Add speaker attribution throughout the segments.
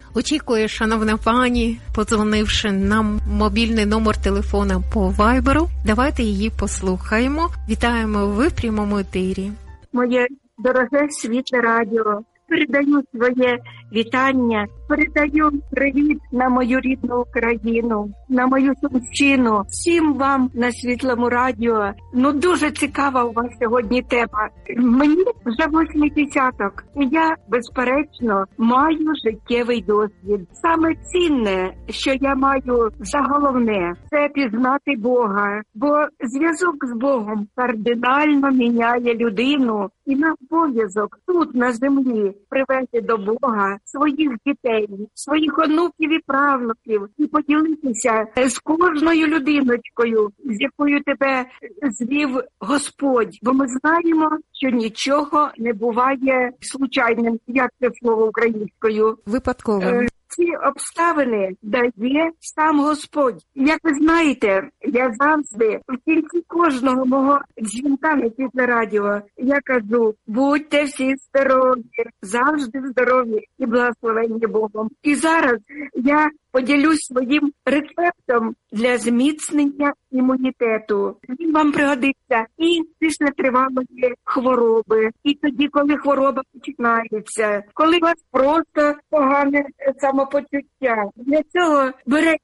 Speaker 1: Очікує, шановна пані, подзвонивши нам мобільний номер телефона по Вайберу. Давайте її послухаємо. Вітаємо, ви в прямому етері.
Speaker 2: Моє дороге світле радіо, передаю своє вітання, передаю привіт на мою рідну Україну, на мою Сумщину. Всім вам на Світлому радіо. Дуже цікава у вас сьогодні тема. Мені вже 8-й десяток, і я, безперечно, маю життєвий досвід. Саме цінне, що я маю за головне, це пізнати Бога, бо зв'язок з Богом кардинально міняє людину, і наш обов'язок тут, на землі, привести до Бога своїх дітей, своїх онуків і правнуків, і поділитися з кожною людиночкою, з якою тебе звів Господь. Бо ми знаємо, що нічого не буває случайним, як це слово українською.
Speaker 1: Випадково.
Speaker 2: Ці обставини дає сам Господь. Як ви знаєте, я завжди в кінці кожного мого дзвінка на Світле радіо я кажу: будьте всі здорові, завжди здорові і благословенні Богом. І зараз я поділюсь своїм рецептом для зміцнення імунітету. Він вам пригодиться і після тривалої хвороби, і тоді, коли хвороба починається, коли у вас просто погане самопочуття. Для цього береться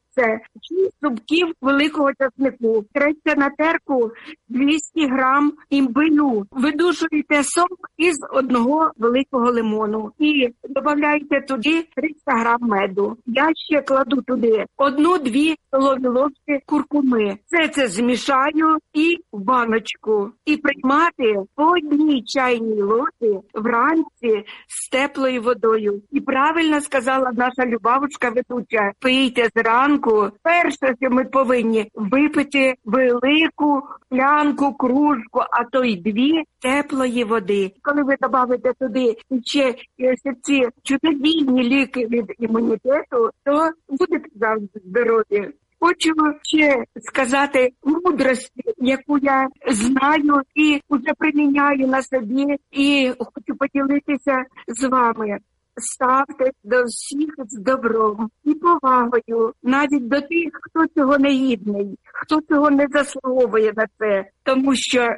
Speaker 2: 6 зубків великого часнику, треться на терку 200 грам імбирю, видушуєте сок із 1 великого лимону і додаєте туди 300 грам меду. Я ще кладу туди 1-2 столові ложки куркуми. Це змішаю і в баночку. І приймати по 1 чайній ложці вранці з теплою водою. І правильно сказала наша Любавочка ведуча: пийте зранку. Перше, що ми повинні випити велику склянку, кружку, а то й 2 теплої води. Коли ви добавите туди ще ці чудодійні ліки від імунітету, то будете завжди здорові. Хочу ще сказати мудрості, яку я знаю і вже приміняю на собі, і хочу поділитися з вами. Ставтесь до всіх з добром і повагою, навіть до тих, хто цього не гідний, хто цього не заслуговує на це, тому що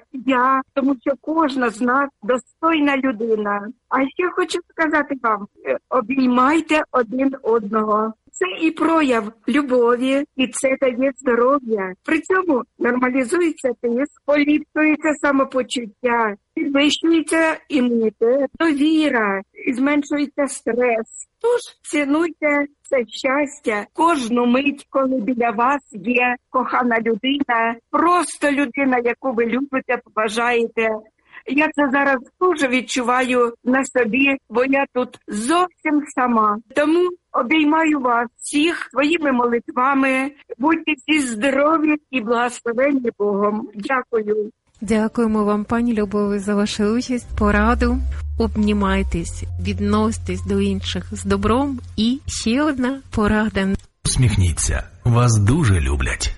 Speaker 2: кожна з нас достойна людина. А ще хочу сказати вам: обіймайте один одного. Це і прояв любові, і це дає здоров'я. При цьому нормалізується тиск, поліпшується самопочуття, підвищується імунітет, довіра, зменшується стрес. Тож цінуйте це щастя кожну мить, коли біля вас є кохана людина, просто людина, яку ви любите, поважаєте. Я це зараз дуже відчуваю на собі, бо я тут зовсім сама. Тому обіймаю вас всіх своїми молитвами. Будьте всі здорові і благословенні Богом. Дякую.
Speaker 1: Дякуємо вам, пані Любові, за вашу участь, пораду. Обнімайтесь, відноситесь до інших з добром. І ще одна порада.
Speaker 3: Усміхніться, вас дуже люблять.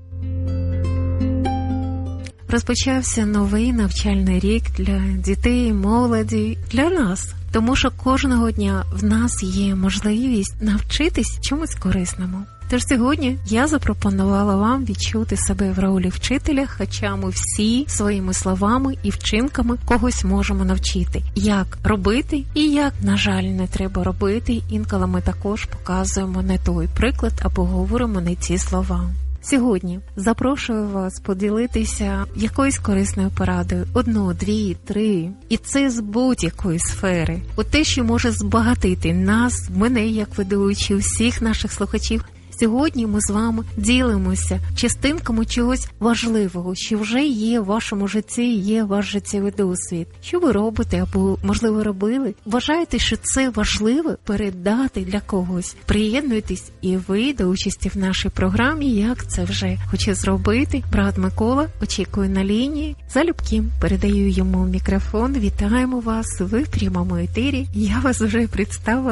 Speaker 1: Розпочався новий навчальний рік для дітей, молоді, для нас. Тому що кожного дня в нас є можливість навчитись чомусь корисному. Тож сьогодні я запропонувала вам відчути себе в ролі вчителя, хоча ми всі своїми словами і вчинками когось можемо навчити. Як робити і як, на жаль, не треба робити. Інколи ми також показуємо не той приклад або говоримо не ті слова. Сьогодні запрошую вас поділитися якоюсь корисною порадою. 1, 2, 3. І це з будь-якої сфери. Те, що може збагатити нас, мене як ведучу, всіх наших слухачів. Сьогодні ми з вами ділимося частинками чогось важливого, що вже є в вашому житті, є ваш життєвий досвід. Що ви робите або, можливо, робили? Вважаєте, що це важливо передати для когось? Приєднуйтесь і ви до участі в нашій програмі, як це вже хоче зробити. Брат Микола очікує на лінії. Залюбки передаю йому мікрофон. Вітаємо вас, ви в прямому етері. Я вас вже представила.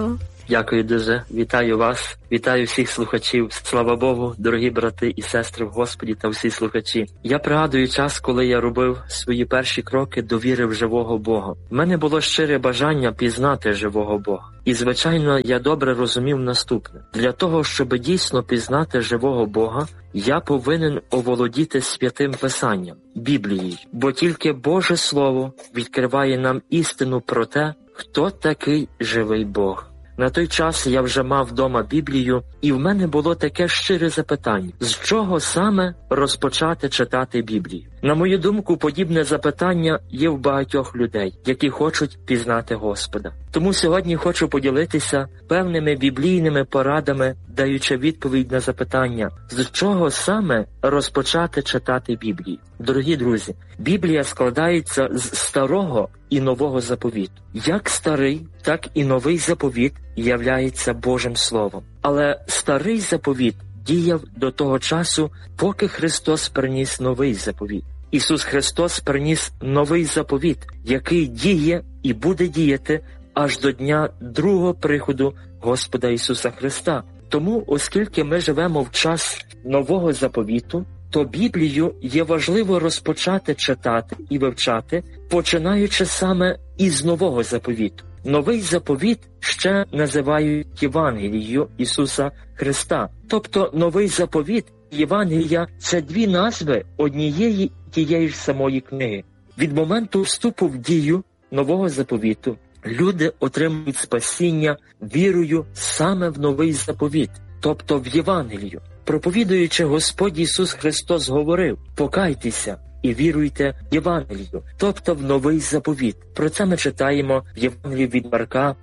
Speaker 4: Дякую дуже. Вітаю вас. Вітаю всіх слухачів. Слава Богу, дорогі брати і сестри в Господі та всі слухачі. Я пригадую час, коли я робив свої перші кроки до віри в живого Бога. В мене було щире бажання пізнати живого Бога. І, звичайно, я добре розумів наступне. Для того, щоб дійсно пізнати живого Бога, я повинен оволодіти святим Писанням, Біблією. Бо тільки Боже Слово відкриває нам істину про те, хто такий живий Бог. На той час я вже мав вдома Біблію, і в мене було таке щире запитання, з чого саме розпочати читати Біблію? На мою думку, подібне запитання є в багатьох людей, які хочуть пізнати Господа. Тому сьогодні хочу поділитися певними біблійними порадами, даючи відповідь на запитання, з чого саме розпочати читати Біблію. Дорогі друзі, Біблія складається з Старого і Нового заповіту. Як Старий, так і Новий заповіт являється Божим Словом. Але Старий заповіт діяв до того часу, поки Христос приніс Новий заповіт. Ісус Христос приніс Новий заповіт, який діє і буде діяти аж до дня другого приходу Господа Ісуса Христа. Тому, оскільки ми живемо в час Нового заповіту, то Біблію є важливо розпочати читати і вивчати, починаючи саме із Нового заповіту. Новий заповіт ще називають Євангелією Ісуса Христа. Тобто Новий заповіт і Євангелія – це дві назви однієї тієї ж самої книги. Від моменту вступу в дію Нового заповіту люди отримують спасіння вірою саме в Новий заповіт, тобто в Євангелію. Проповідуючи, Господь Ісус Христос говорив: «Покайтеся і віруйте в Євангелію», тобто в Новий заповіт. Про це ми читаємо в Євангелії від Марка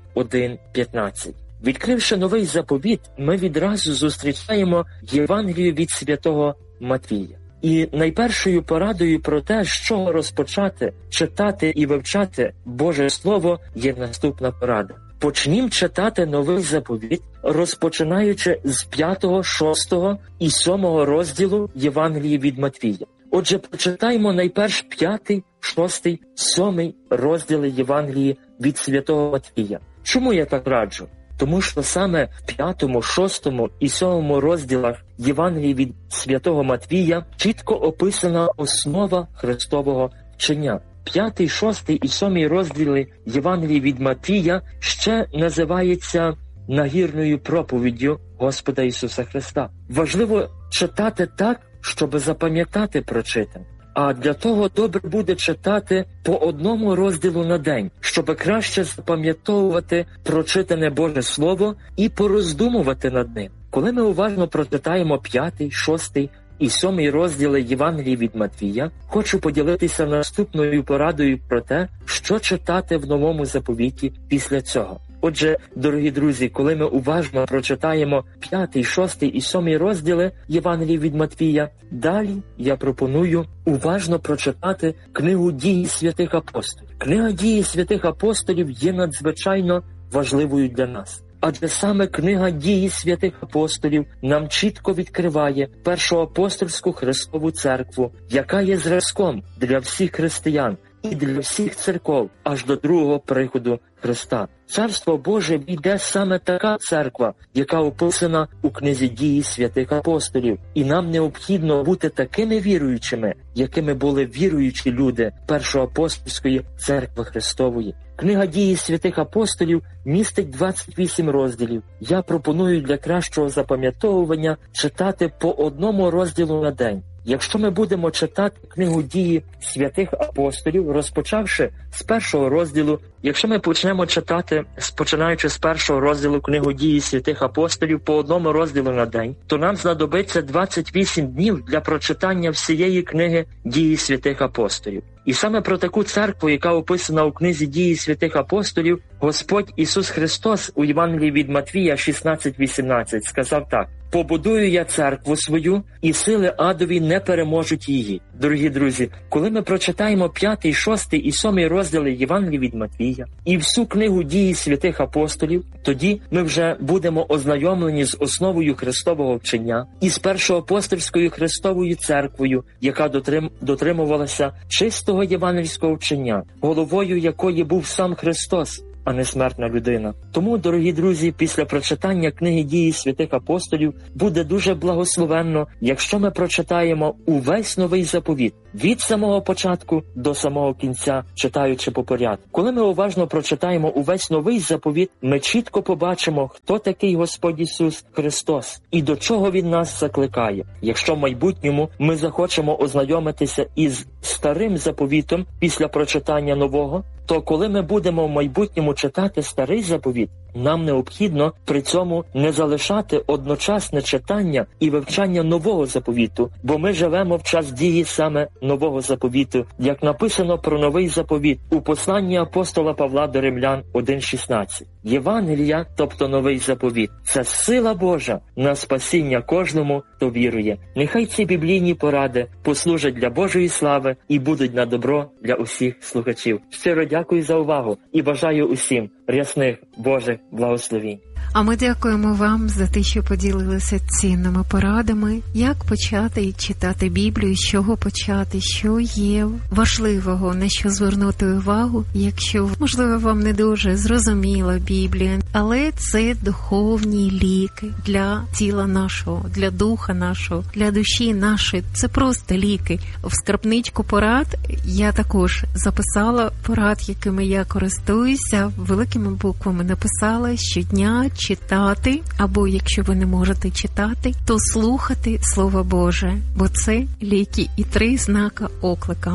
Speaker 4: 1:15. Відкривши Новий заповіт, ми відразу зустрічаємо Євангелію від святого Матвія. І найпершою порадою про те, з чого розпочати читати і вивчати Боже Слово, є наступна порада. Почнім читати Новий заповіт, розпочинаючи з 5, 6 і 7 розділу Євангелії від Матвія. Отже, прочитаємо найперш 5, 6, 7 розділи Євангелії від святого Матвія. Чому я так раджу? Тому що саме в 5, 6 і 7 розділах Євангелії від святого Матвія чітко описана основа Христового вчення. 5, 6 і 7 розділи Євангелії від Матвія ще називається нагірною проповіддю Господа Ісуса Христа. Важливо читати так, щоб запам'ятати прочитане. А для того добре буде читати по одному розділу на день, щоб краще запам'ятовувати прочитане Боже Слово і пороздумувати над ним. Коли ми уважно прочитаємо 5, 6 і 7 розділи Євангелії від Матвія, хочу поділитися наступною порадою про те, що читати в Новому заповіті після цього. Отже, дорогі друзі, коли ми уважно прочитаємо 5, 6 і 7 розділи Євангелії від Матвія, далі я пропоную уважно прочитати книгу «Дії святих апостолів». Книга «Дії святих апостолів» є надзвичайно важливою для нас. Адже саме книга «Дії святих апостолів» нам чітко відкриває першоапостольську Христову церкву, яка є зразком для всіх християн і для всіх церков аж до другого приходу Христа. Царство Боже війде саме така церква, яка описана у книзі «Дії святих апостолів». І нам необхідно бути такими віруючими, якими були віруючі люди першоапостольської церкви Христової. Книга «Дії святих апостолів» містить 28 розділів. Я пропоную для кращого запам'ятовування читати по одному розділу на день. Якщо ми будемо читати книгу «Дії святих апостолів», розпочавши з першого розділу, якщо ми почнемо читати, починаючи з першого розділу книгу «Дії святих апостолів» по одному розділу на день, то нам знадобиться 28 днів для прочитання всієї книги «Дії святих апостолів». І саме про таку церкву, яка описана у книзі «Дії святих апостолів», Господь Ісус Христос у Євангелії від Матвія 16:18 сказав так: «Побудую я церкву свою, і сили адові не переможуть її». Дорогі друзі, коли ми прочитаємо 5, 6 і 7 розділи Євангелії від Матвія і всю книгу «Дії святих апостолів», тоді ми вже будемо ознайомлені з основою Христового вчення і з першоапостольською Христовою церквою, яка дотримувалася чистого євангельського вчення, головою якої був сам Христос. а не смертна людина. Тому, дорогі друзі, після прочитання книги «Дії святих апостолів» буде дуже благословенно, якщо ми прочитаємо увесь Новий Заповіт, від самого початку до самого кінця, читаючи по порядку. Коли ми уважно прочитаємо увесь Новий Заповіт, ми чітко побачимо, хто такий Господь Ісус Христос і до чого Він нас закликає. Якщо в майбутньому ми захочемо ознайомитися із Старим Заповітом після прочитання Нового, то коли ми будемо в майбутньому читати Старий Заповіт, нам необхідно при цьому не залишати одночасне читання і вивчання Нового Заповіту, бо ми живемо в час дії саме Нового Заповіту, як написано про Новий Заповіт у посланні апостола Павла до Римлян 1:16. Євангелія, тобто Новий Заповіт, це сила Божа на спасіння кожному, хто вірує. Нехай ці біблійні поради послужать для Божої слави і будуть на добро для усіх слухачів. Щиро дякую за увагу і бажаю усім рясних Божих благословінь.
Speaker 1: А ми дякуємо вам за те, що поділилися цінними порадами, як почати читати Біблію, з чого почати, що є важливого, на що звернути увагу, якщо, можливо, вам не дуже зрозуміла Біблія, але це духовні ліки для тіла нашого, для духа нашого, для душі нашої. Це просто ліки. В скарбничку порад я також записала порад, якими я користуюся, великими буквами написала щодня читати, або якщо ви не можете читати, то слухати Слово Боже, бо це ліки і 3 знака оклика.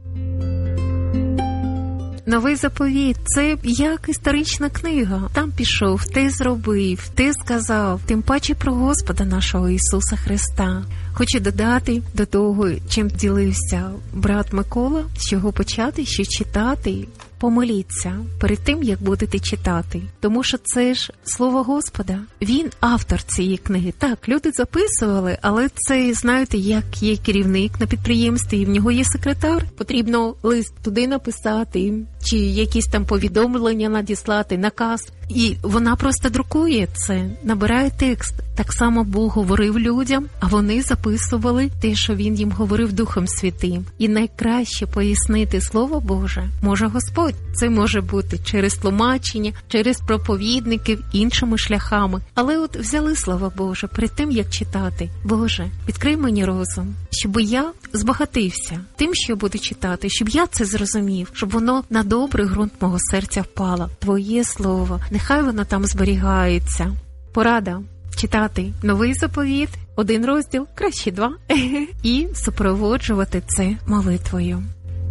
Speaker 1: Новий заповіт – це як історична книга. Там пішов, те зробив, те сказав, тим паче про Господа нашого Ісуса Христа. Хочу додати до того, чим ділився брат Микола, з чого почати, що читати. Помоліться перед тим, як будете читати. Тому що це ж Слово Господа. Він автор цієї книги. Так, люди записували, але це, знаєте, як є керівник на підприємстві, і в нього є секретар. Потрібно лист туди написати, чи якісь там повідомлення надіслати, наказ. І вона просто друкує це, набирає текст. Так само Бог говорив людям, а вони записували те, що Він їм говорив Духом Святим. І найкраще пояснити Слово Боже може Господь. Це може бути через тлумачення, через проповідників, іншими шляхами. Але от взяли Слово Боже перед тим, як читати. Боже, відкрий мені розум, щоб я збагатився тим, що буду читати, щоб я це зрозумів, щоб воно на добрий ґрунт мого серця впало. Твоє Слово, нехай воно там зберігається. Порада читати Новий заповіт, 1 розділ, краще 2, і супроводжувати це молитвою.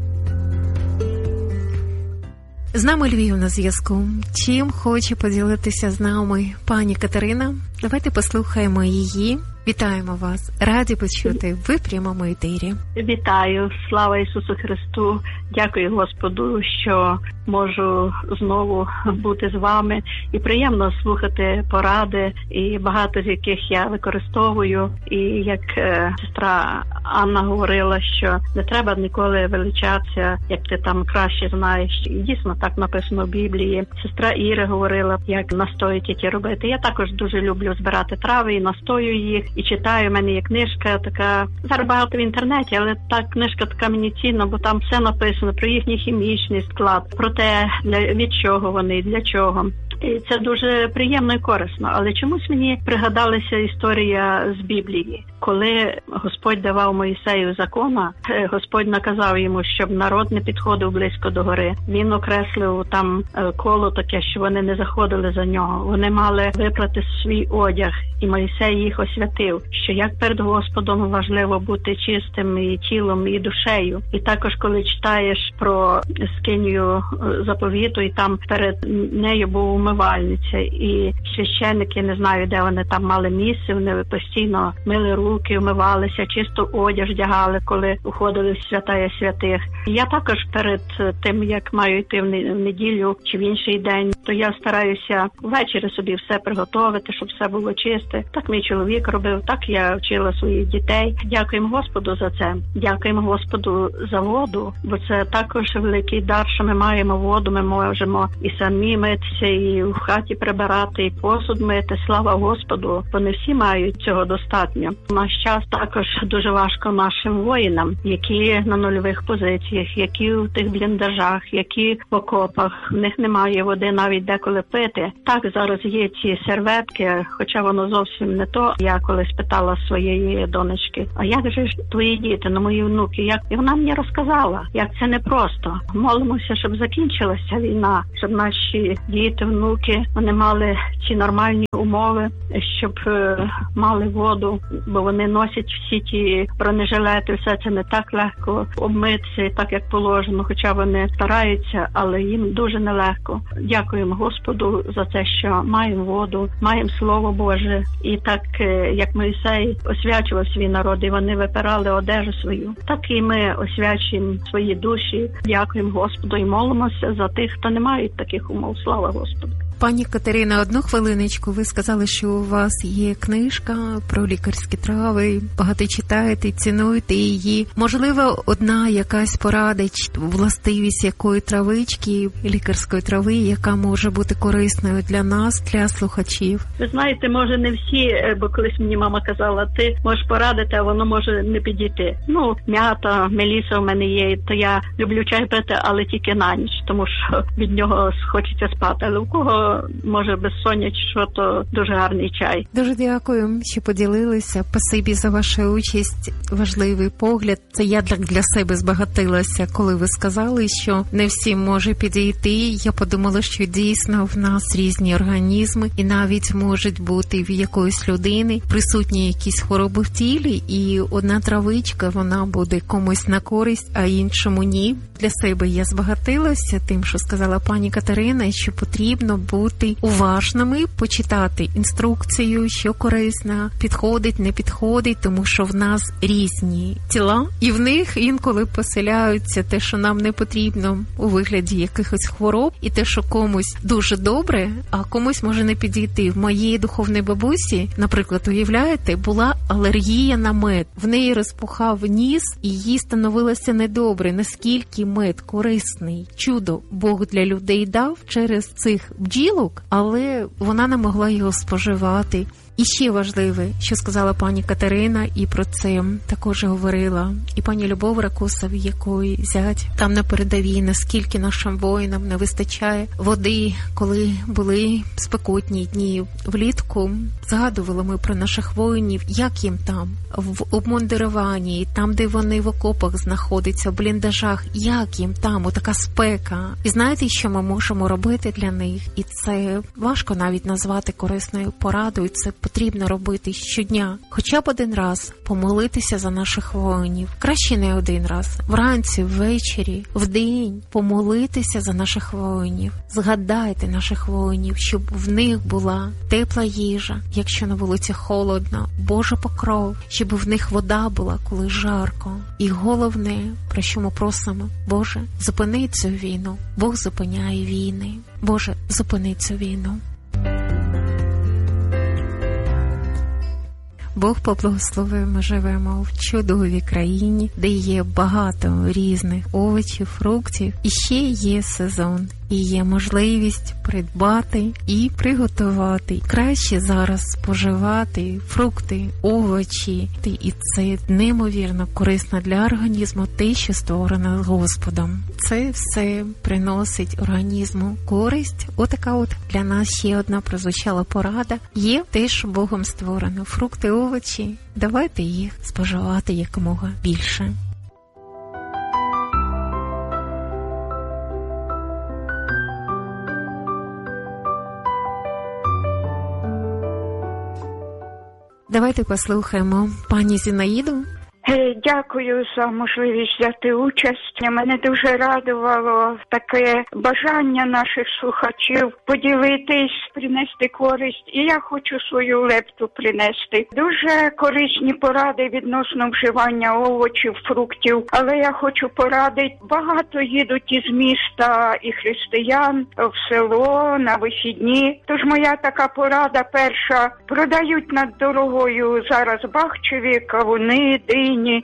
Speaker 1: З нами Львів на зв'язку. Чим хоче поділитися з нами пані Катерина? Давайте послухаємо її. Вітаємо вас. Раді почути. Ви в прямому етері.
Speaker 5: Вітаю. Слава Ісусу Христу. Дякую Господу, що можу знову бути з вами. І приємно слухати поради, і багато з яких я використовую. І як сестра Анна говорила, що не треба ніколи величатися, як ти там краще знаєш. І дійсно так написано в Біблії. Сестра Іра говорила, як настої тільки робити. Я також дуже люблю збирати трави і настою їх. І читаю, в мене є книжка така, зараз багато в інтернеті, але та книжка така мені цінна, бо там все написано про їхній хімічний склад, про те, від чого вони, для чого. І це дуже приємно і корисно. Але чомусь мені пригадалася історія з Біблії. Коли Господь давав Моїсею закона, Господь наказав йому, щоб народ не підходив близько до гори. Він окреслив там коло таке, що вони не заходили за нього. Вони мали випрати свій одяг, і Моїсей їх освятив, що як перед Господом важливо бути чистим і тілом, і душею. І також, коли читаєш про скинію заповіту, і там перед нею був умивальниця, і священники, не знаю, де вони там мали місце, вони постійно мили руки, вмивалися, чисто одяг вдягали, коли уходили в святая святих. І я також перед тим, як маю йти в неділю чи в інший день, то я стараюся ввечері собі все приготувати, щоб все було чисте. Так мій чоловік робив, так я вчила своїх дітей. Дякуємо Господу за це. Дякуємо Господу за воду, бо це також великий дар, що ми маємо воду, ми можемо і самі митися, і і в хаті прибирати, і посуд мити. Слава Господу, вони всі мають цього достатньо. В наш час також дуже важко нашим воїнам, які на нульових позиціях, які в тих бліндажах, які в окопах. В них немає води навіть деколи пити. Так, зараз є ці серветки, хоча воно зовсім не то. Я колись питала своєї донечки, а як же ж твої діти, мої внуки, як? І вона мені розказала, як це непросто. Молимося, щоб закінчилася війна, щоб наші діти, внуки, вони мали ці нормальні умови, щоб мали воду, бо вони носять всі ті бронежилети, все це не так легко обмитися, так як положено, хоча вони стараються, але їм дуже нелегко. Дякуємо Господу за те, що маємо воду, маємо Слово Боже. І так, як Мойсей освячував свій народ, і вони випирали одежу свою, так і ми освячуємо свої душі. Дякуємо Господу і молимося за тих, хто не має таких умов. Слава Господу.
Speaker 1: Пані Катерина, одну хвилиночку. Ви сказали, що у вас є книжка про лікарські трави. Багато читаєте, цінуєте її. Можливо, одна якась порада, властивість якої травички, лікарської трави, яка може бути корисною для нас, для слухачів?
Speaker 5: Ви знаєте, може не всі, бо колись мені мама казала, ти можеш порадити, а воно може не підійти. М'ята, меліса в мене є, то я люблю чай пити, але тільки на ніч, тому що від нього хочеться спати. Але у кого може безсоння чи що, то дуже гарний чай.
Speaker 1: Дуже дякую, що поділилися. Спасибі за вашу участь. Важливий погляд. Це я для себе збагатилася, коли ви сказали, що не всім може підійти. Я подумала, що дійсно в нас різні організми, і навіть можуть бути в якоїсь людини присутні якісь хвороби в тілі, і одна травичка, вона буде комусь на користь, а іншому ні. Для себе я збагатилася тим, що сказала пані Катерина, що потрібно бути уважними, почитати інструкцію, що корисно, підходить, не підходить, тому що в нас різні тіла, і в них інколи поселяються те, що нам не потрібно у вигляді якихось хвороб, і те, що комусь дуже добре, а комусь може не підійти. В моїй духовній бабусі, наприклад, уявляєте, була алергія на мед. В неї розпухав ніс, і їй становилося недобре. Наскільки мед корисний, чудо Бог для людей дав через цих бджілок, але вона не могла його споживати. І ще важливе, що сказала пані Катерина, і про це також говорила і пані Любов Ракусов, якої зять там на передовій, наскільки нашим воїнам не вистачає води, коли були спекотні дні влітку. Згадували ми про наших воїнів, як їм там, в обмундируванні, там, де вони в окопах знаходяться, в бліндажах, як їм там, отака спека. І знаєте, що ми можемо робити для них? І це важко навіть назвати корисною порадою, це потрібно робити щодня. Хоча б один раз помолитися за наших воїнів. Краще не один раз. Вранці, ввечері, вдень помолитися за наших воїнів. Згадайте наших воїнів, щоб в них була тепла їжа, якщо на вулиці холодно, Божа покров, щоб в них вода була, коли жарко. І головне, про що ми просимо, Боже, зупини цю війну. Бог зупиняє війни. Боже, зупини цю війну. Бог поблагословив, ми живемо в чудовій країні, де є багато різних овочів, фруктів, і ще є сезон. І є можливість придбати і приготувати. Краще зараз споживати фрукти, овочі. І це неймовірно корисно для організму, те, що створено Господом. Це все приносить організму користь. Отака от для нас ще одна прозвучала порада. Є те, що Богом створено. Фрукти, овочі. Давайте їх споживати якомога більше. Давайте послухаємо пані Зінаїду.
Speaker 2: Дякую за можливість взяти участь. Мене дуже радувало таке бажання наших слухачів поділитись, принести користь. І я хочу свою лепту принести. Дуже корисні поради відносно вживання овочів, фруктів. Але я хочу порадити, багато їдуть із міста і християн в село на вихідні. Тож моя така порада перша. Продають над дорогою зараз бахчеві, кавуни, дині.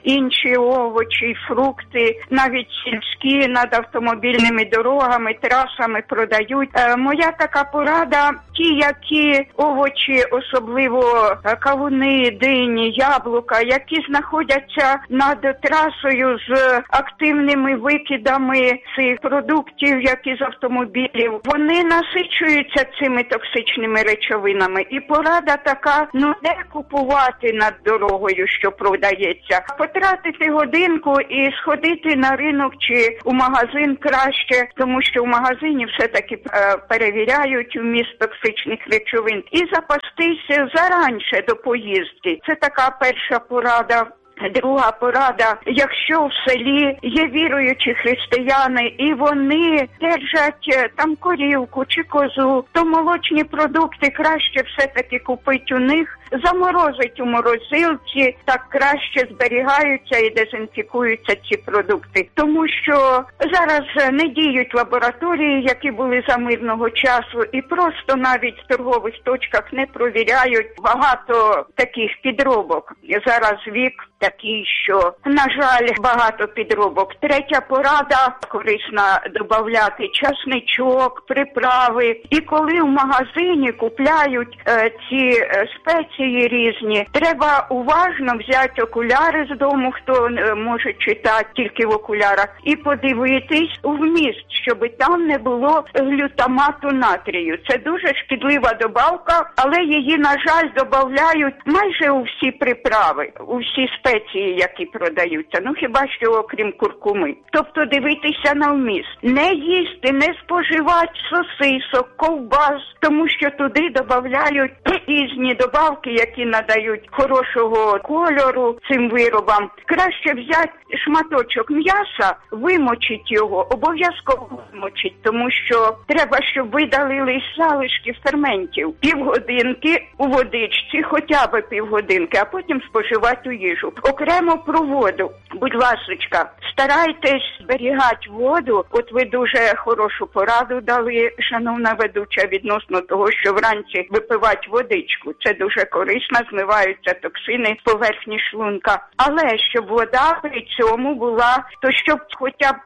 Speaker 2: інші овочі, фрукти, навіть сільські над автомобільними дорогами, трасами продають. Моя така порада, ті, які овочі, особливо кавуни, дині, яблука, які знаходяться над трасою з активними викидами цих продуктів, які з автомобілів, вони насичуються цими токсичними речовинами. І порада така, не купувати над дорогою, що продається. Потратити годинку і сходити на ринок чи у магазин краще, тому що в магазині все-таки перевіряють вміст токсичних речовин. І запастися заранше до поїздки. Це така перша порада. Друга порада, якщо в селі є віруючі християни і вони держать там корівку чи козу, то молочні продукти краще все-таки купить у них, заморозить у морозилці, так краще зберігаються і дезінфікуються ці продукти. Тому що зараз не діють лабораторії, які були за мирного часу, і просто навіть в торгових точках не провіряють багато таких підробок. Зараз вік такий, що, на жаль, багато підробок. Третя порада, корисна додавати часничок, приправи. І коли в магазині купляють ці спеції різні, треба уважно взяти окуляри з дому, хто може читати тільки в окулярах, і подивитись вміст, щоб там не було глютамату натрію. Це дуже шкідлива добавка, але її, на жаль, додають майже у всі приправи, у всі спеції, які продаються. Хіба що окрім куркуми. Тобто дивитися на вміст. Не їсти, не споживати сосисок, ковбас, тому що туди додають різні добавки, які надають хорошого кольору цим виробам. Краще взяти шматочок м'яса, вимочить його, обов'язково вимочить, тому що треба, щоб видалились залишки ферментів. Півгодинки у водичці, хоча б півгодинки, а потім споживати у їжу. Окремо про воду. Будь ласочка, старайтесь зберігати воду. От ви дуже хорошу пораду дали, шановна ведуча, відносно того, що вранці випивати водичку. Це дуже корисно, змиваються токсини з поверхні шлунка. Але щоб вода при цьому була, то щоб хоча б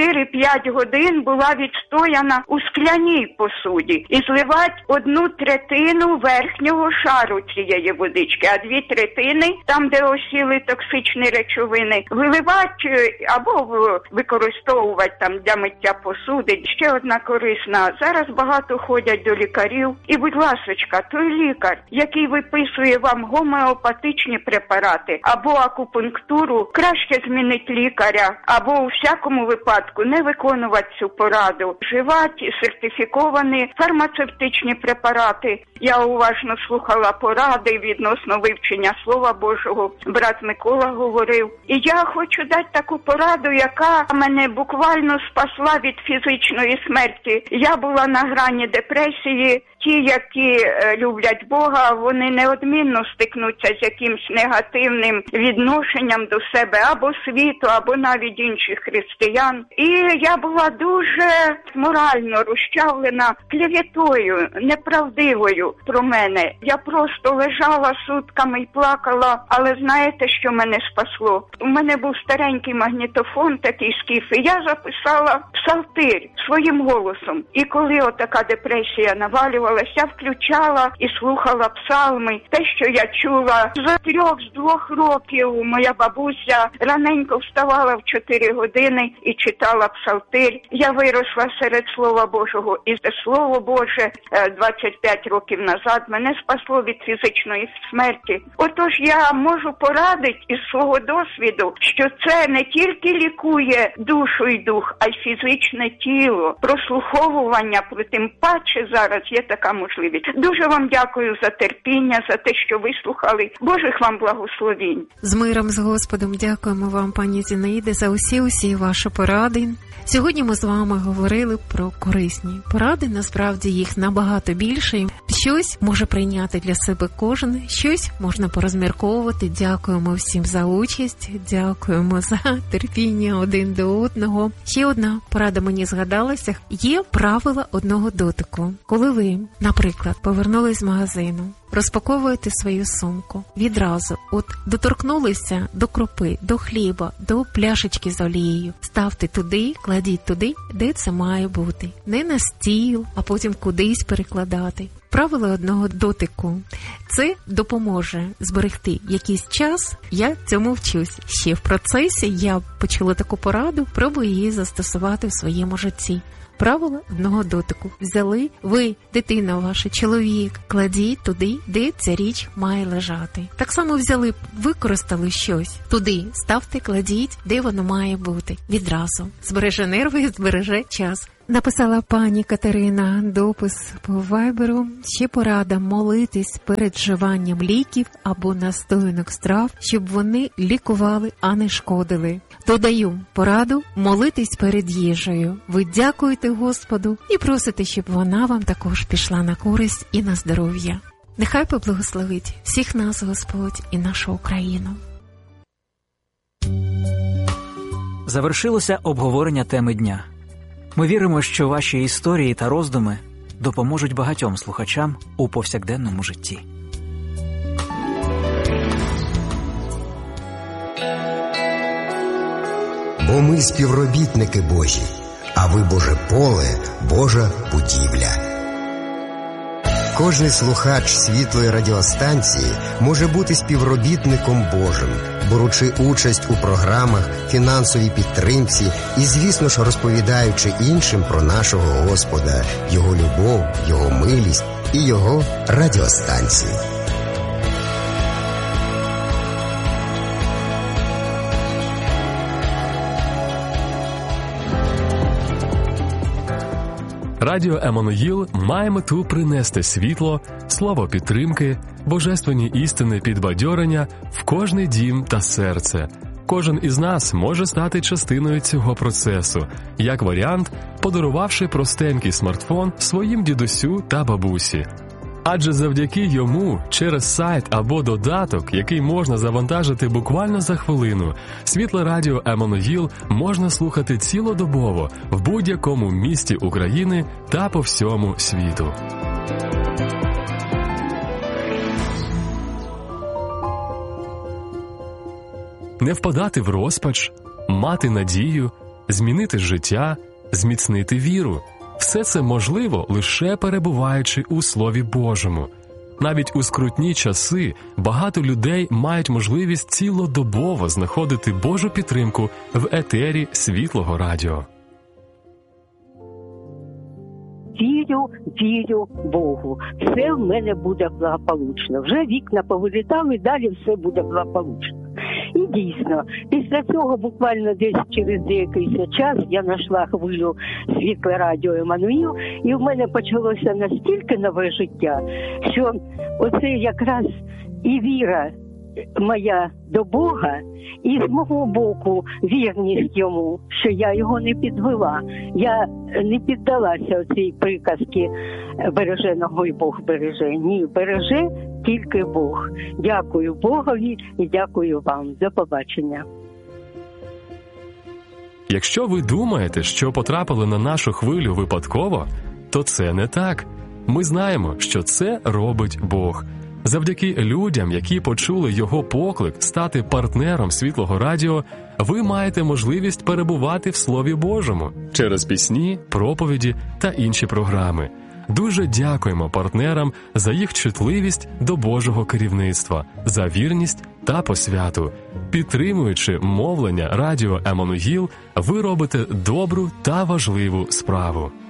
Speaker 2: 4-5 годин була відстояна у скляній посуді. І зливати 1/3 верхнього шару цієї водички, а 2/3 там, де осіли токсичні речовини, виливати або використовувати там для миття посуди. Ще одна корисна. Зараз багато ходять до лікарів. І, будь ласочка, той лікар, який виписує вам гомеопатичні препарати або акупунктуру, краще змінити лікаря, або у всякому випадку не виконувати цю пораду. Вживати сертифіковані фармацевтичні препарати. Я уважно слухала поради відносно вивчення Слова Божого. Брат Микола говорив. І я хочу дати таку пораду, яка мене буквально спасла від фізичної смерті. Я була на грані депресії. Ті, які люблять Бога, вони неодмінно стикнуться з якимсь негативним відношенням до себе або світу, або навіть інших християн. І я була дуже морально розчавлена клеветою, неправдивою про мене. Я просто лежала сутками і плакала, але знаєте, що мене спасло? У мене був старенький магнітофон, такий скіф, і я записала псалтир своїм голосом. І коли отака депресія навалювалася, я включала і слухала псалми. Те, що я чула з 3-2 років, моя бабуся раненько вставала в 4 години і читала псалтир. Я виросла серед Слова Божого, і це Слово Боже 25 років назад мене спасло від фізичної смерті. Отож я можу порадити із свого досвіду, що це не тільки лікує душу і дух, а й фізичне тіло. Прослуховування, про тим паче зараз є така можливість. Дуже вам дякую за терпіння, за те, що вислухали. Божих вам благословінь.
Speaker 1: З миром, з Господом. Дякуємо вам, пані Зінаїде, за усі ваші поради. Сьогодні ми з вами говорили про корисні поради. Насправді їх набагато більше. Щось може прийняти для себе кожен, щось можна порозмірковувати. Дякуємо всім за участь, дякуємо за терпіння один до одного. Ще одна порада мені згадалася. Є правила одного дотику. Коли ви, наприклад, повернулись з магазину, розпаковуєте свою сумку. Відразу, доторкнулися до крупи, до хліба, до пляшечки з олією. Ставте туди, кладіть туди, де це має бути. Не на стіл, а потім кудись перекладати. Правило одного дотику. Це допоможе зберегти якийсь час. Я цьому вчусь. Ще в процесі я почула таку пораду, пробую її застосувати в своєму житті. Правило одного дотику. Взяли, ви, дитина ваша, чоловік, кладіть туди, де ця річ має лежати. Так само взяли, використали щось. Туди ставте, кладіть, де воно має бути. Відразу. Збереже нерви, збереже час. Написала пані Катерина допис по вайберу. Ще порада молитись перед вживанням ліків або настоянок страв, щоб вони лікували, а не шкодили. Додаю пораду молитись перед їжею. Ви дякуєте Господу і просите, щоб вона вам також пішла на користь і на здоров'я. Нехай поблагословить всіх нас Господь і нашу Україну.
Speaker 6: Завершилося обговорення теми дня. Ми віримо, що ваші історії та роздуми допоможуть багатьом слухачам у повсякденному житті.
Speaker 7: Бо ми співробітники Божі, а ви Боже поле, Божа будівля. Кожний слухач світлої радіостанції може бути співробітником Божим, беручи участь у програмах, фінансовій підтримці і, звісно ж, розповідаючи іншим про нашого Господа, Його любов, Його милість і Його радіостанції.
Speaker 8: Радіо Еммануїл має мету принести світло, слово підтримки, божественні істини підбадьорення в кожний дім та серце. Кожен із нас може стати частиною цього процесу, як варіант, подарувавши простенький смартфон своїм дідусю та бабусі. Адже завдяки йому, через сайт або додаток, який можна завантажити буквально за хвилину, світле радіо Еммануїл можна слухати цілодобово в будь-якому місті України та по всьому світу. Не впадати в розпач, мати надію, змінити життя, зміцнити віру – все це можливо, лише перебуваючи у Слові Божому. Навіть у скрутні часи багато людей мають можливість цілодобово знаходити Божу підтримку в етері Світлого радіо.
Speaker 9: Вірю Богу. Все в мене буде благополучно. Вже вікна повилітали, далі все буде благополучно. І дійсно, після цього буквально десь через деякий час я знайшла хвилю світле радіо Еммануїл, і в мене почалося настільки нове життя, що оце якраз і віра моя до Бога, і з мого боку вірність йому, що я його не підвела. Я не піддалася оцій приказці «береженого й Бог береже». Ні, береже тільки Бог. Дякую Богові і дякую вам. До побачення.
Speaker 8: Якщо ви думаєте, що потрапили на нашу хвилю випадково, то це не так. Ми знаємо, що це робить Бог. Завдяки людям, які почули його поклик стати партнером Світлого радіо, ви маєте можливість перебувати в Слові Божому через пісні, проповіді та інші програми. Дуже дякуємо партнерам за їх чутливість до Божого керівництва, за вірність та посвяту. Підтримуючи мовлення радіо Еммануїл, ви робите добру та важливу справу.